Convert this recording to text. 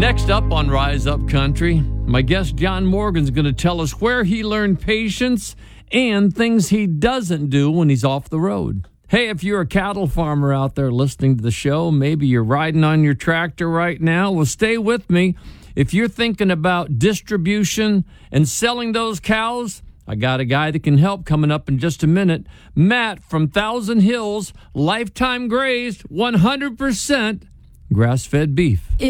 Next up on Rise Up Country, my guest John Morgan's going to tell us where he learned patience and things he doesn't do when he's off the road. Hey, if you're a cattle farmer out there listening to the show, maybe you're riding on your tractor right now, well, stay with me. If you're thinking about distribution and selling those cows, I got a guy that can help coming up in just a minute. Matt from Thousand Hills, lifetime grazed, 100% grass-fed beef.